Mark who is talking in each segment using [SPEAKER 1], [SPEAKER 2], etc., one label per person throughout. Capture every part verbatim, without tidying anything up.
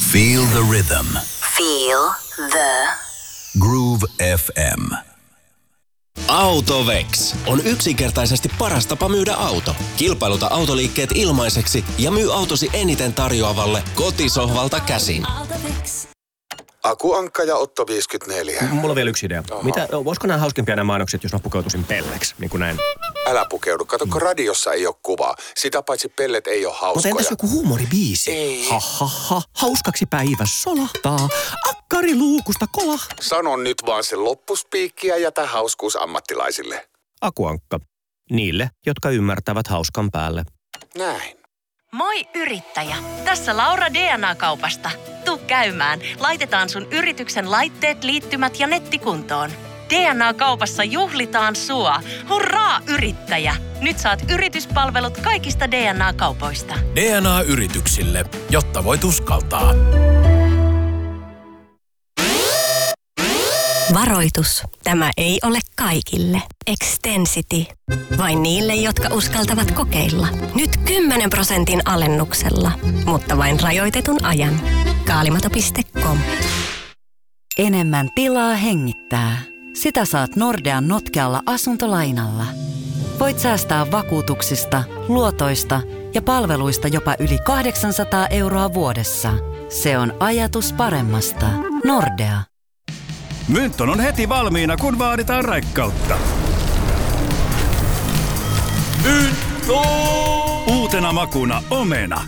[SPEAKER 1] Feel the rhythm.
[SPEAKER 2] Feel the
[SPEAKER 1] Groove F M.
[SPEAKER 3] Autovex on yksinkertaisesti paras tapa myydä auto. Kilpailuta autoliikkeet ilmaiseksi ja myy autosi eniten tarjoavalle kotisohvalta käsin.
[SPEAKER 4] Aku Ankka ja Otto viisikymmentäneljä.
[SPEAKER 5] Mulla on vielä yksi idea.
[SPEAKER 4] Oho.
[SPEAKER 5] Mitä, voisiko nämä hauskempia nämä mainokset, jos mä pukeutuisin pelleksi, niin kuin näin?
[SPEAKER 4] Älä pukeudu. Kato, kun radiossa ei ole kuvaa. Sitä paitsi pellet ei ole hauskoja.
[SPEAKER 5] Mutta entäs joku huumoribiisi?
[SPEAKER 4] Ei.
[SPEAKER 5] Ha, ha, ha, hauskaksi päivä solahtaa, akkari luukusta kolahtaa.
[SPEAKER 4] Sano nyt vaan sen loppuspiikkiä ja jätä hauskuus ammattilaisille.
[SPEAKER 5] Aku Ankka. Niille, jotka ymmärtävät hauskan päälle.
[SPEAKER 4] Näin.
[SPEAKER 6] Moi yrittäjä! Tässä Laura D N A-kaupasta. Tuu käymään. Laitetaan sun yrityksen laitteet, liittymät ja netti kuntoon. D N A-kaupassa juhlitaan sua. Hurraa yrittäjä! Nyt saat yrityspalvelut kaikista D N A-kaupoista.
[SPEAKER 1] D N A-yrityksille, jotta voit uskaltaa.
[SPEAKER 2] Varoitus. Tämä ei ole kaikille. Extensity. Vain niille, jotka uskaltavat kokeilla. Nyt kymmenen prosentin alennuksella. Mutta vain rajoitetun ajan. Kaalimato piste com.
[SPEAKER 7] Enemmän tilaa hengittää. Sitä saat Nordean notkealla asuntolainalla. Voit säästää vakuutuksista, luotoista ja palveluista jopa yli kahdeksansataa euroa vuodessa. Se on ajatus paremmasta. Nordea.
[SPEAKER 8] Mynton on heti valmiina, kun vaaditaan raikkautta. Mynto! Uutena makuna omena.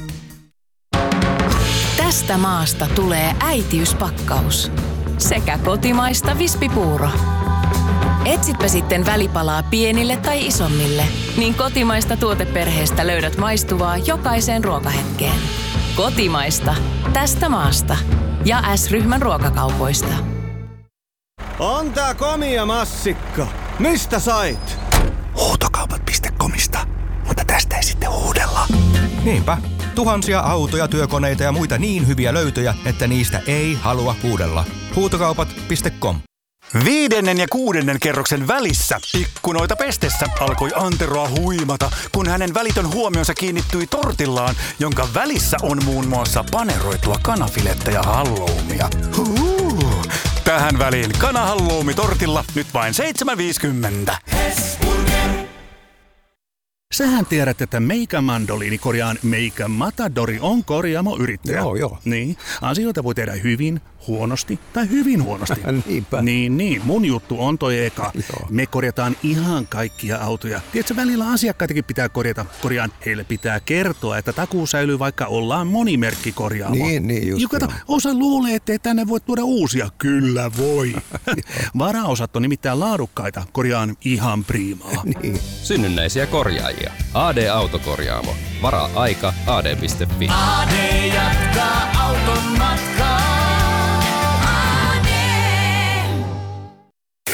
[SPEAKER 9] Tästä maasta tulee äitiyspakkaus. Sekä kotimaista vispipuuro. Etsitpä sitten välipalaa pienille tai isommille, niin kotimaista tuoteperheestä löydät maistuvaa jokaiseen ruokahetkeen. Kotimaista. Tästä maasta. Ja S-ryhmän ruokakaupoista.
[SPEAKER 10] On tää komia massikka. Mistä sait?
[SPEAKER 11] Huutokaupat piste comista. Mutta tästä ei sitten huudella.
[SPEAKER 12] Niinpä. Tuhansia autoja, työkoneita ja muita niin hyviä löytöjä, että niistä ei halua huudella. Huutokaupat piste com.
[SPEAKER 8] Viidennen ja kuudennen kerroksen välissä ikkunoita pestessä alkoi Anteroa huimata, kun hänen välitön huomionsa kiinnittyi tortillaan, jonka välissä on muun muassa paneroitua kanafilettä ja halloumia. Huu. Tähän väliin kanahalloumi tortilla nyt vain seitsemän viisikymmentä. Sähän tiedät, että Meikä Mandoliini korjaan Meikä Matadori on korjaamoyrittäjä.
[SPEAKER 12] Joo, joo.
[SPEAKER 8] Niin, asioita voi tehdä hyvin, huonosti tai hyvin huonosti.
[SPEAKER 12] Niinpä.
[SPEAKER 8] Niin, niin. Mun juttu on toi eka.
[SPEAKER 12] Joo.
[SPEAKER 8] Me korjataan ihan kaikkia autoja. Tiedätkö, välillä asiakkaitakin pitää korjata. Korjaan, heille pitää kertoa, että takuu säilyy, vaikka ollaan monimerkki korjaamo.
[SPEAKER 12] Niin, niin just.
[SPEAKER 8] Kato, osa luulee, ettei tänne voi tuoda uusia. Kyllä voi. Varaosat on nimittäin laadukkaita. Korjaan ihan priimaa.
[SPEAKER 12] Niin.
[SPEAKER 13] Synnynnäisiä korjaajia. A D Autokorjaamo. Varaa aika A D piste fi.
[SPEAKER 14] A D jatkaa